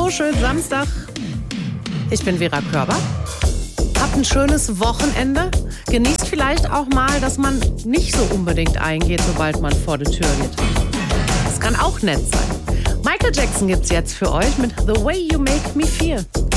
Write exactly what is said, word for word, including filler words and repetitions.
Hallo, schönen Samstag. Ich bin Vera Körber. Habt ein schönes Wochenende. Genießt vielleicht auch mal, dass man nicht so unbedingt eingeht, sobald man vor die Tür geht. Das kann auch nett sein. Michael Jackson gibt's jetzt für euch mit The Way You Make Me Feel.